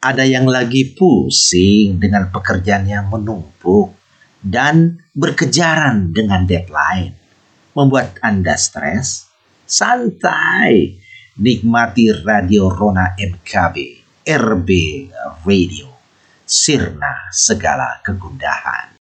Ada yang lagi pusing dengan pekerjaan yang menumpuk dan berkejaran dengan deadline. Membuat Anda stres? Santai. Nikmati Radio Rona MKB, RB Radio. Sirna segala kegundahan.